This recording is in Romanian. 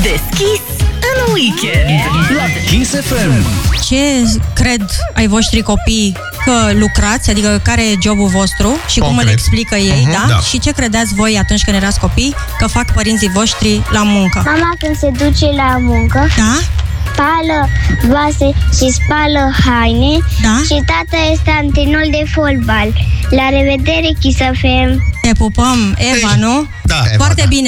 Deschis în weekend la Kiss FM. Ce cred ai voștri copii că lucrați, adică care e jobul vostru și cum îl explică ei, da? Și ce credeți voi atunci când erați copii că fac părinții voștri la muncă? Mama când se duce la muncă, Da? spală vase și spală haine, Da? și tata este antrenor de fotbal. La revedere, Kiss FM! Te pupăm, Eva, nu? Da, Eva, Foarte da. bine.